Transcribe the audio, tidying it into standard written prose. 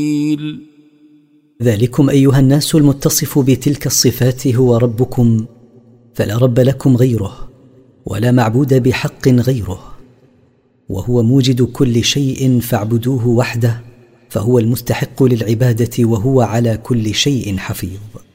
ذلكم أيها الناس المتصف بتلك الصفات هو ربكم، فلا رب لكم غيره ولا معبود بحق غيره، وهو موجد كل شيء فاعبدوه وحده، فهو المستحق للعبادة وهو على كل شيء حفيظ.